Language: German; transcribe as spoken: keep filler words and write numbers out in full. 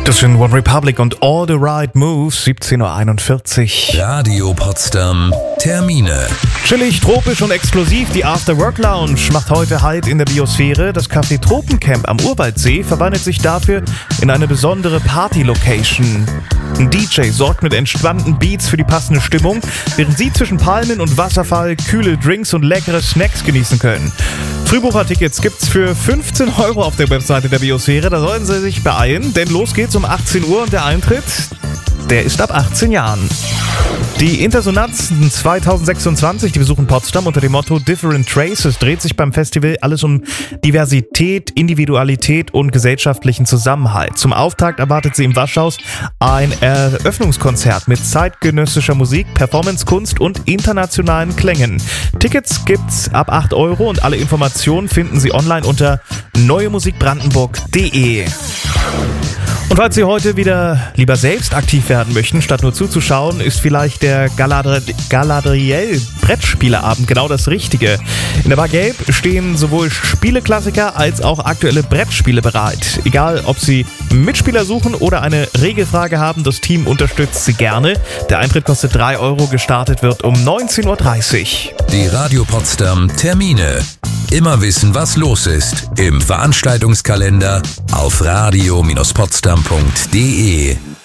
Das sind One Republic und All the Right Moves, siebzehn Uhr einundvierzig. Radio Potsdam, Termine. Chillig, tropisch und explosiv, die After Work Lounge macht heute Halt in der Biosphäre. Das Café Tropencamp am Urwaldsee verwandelt sich dafür in eine besondere Party-Location. Ein D J sorgt mit entspannten Beats für die passende Stimmung, während Sie zwischen Palmen und Wasserfall kühle Drinks und leckere Snacks genießen können. Frühbuchertickets gibt's für fünfzehn Euro auf der Webseite der Biosphäre. Da sollten Sie sich beeilen, denn los geht's um achtzehn Uhr und der Eintritt, der ist ab achtzehn Jahren. Die Intersonanzen zweitausendsechsundzwanzig, die besuchen Potsdam unter dem Motto Different Traces, dreht sich beim Festival alles um Diversität, Individualität und gesellschaftlichen Zusammenhalt. Zum Auftakt erwartet sie im Waschhaus ein Eröffnungskonzert mit zeitgenössischer Musik, Performancekunst und internationalen Klängen. Tickets gibt's ab acht Euro und alle Informationen finden Sie online unter neuemusikbrandenburg punkt de. Und falls Sie heute wieder lieber selbst aktiv werden möchten, statt nur zuzuschauen, ist vielleicht der Galadri- Galadriel Brettspieleabend genau das Richtige. In der Bar Gelb stehen sowohl Spieleklassiker als auch aktuelle Brettspiele bereit. Egal, ob Sie Mitspieler suchen oder eine Regelfrage haben, das Team unterstützt Sie gerne. Der Eintritt kostet drei Euro, gestartet wird um neunzehn Uhr dreißig. Die Radio Potsdam Termine. Immer wissen, was los ist. Im Veranstaltungskalender auf radio Bindestrich potsdam punkt de.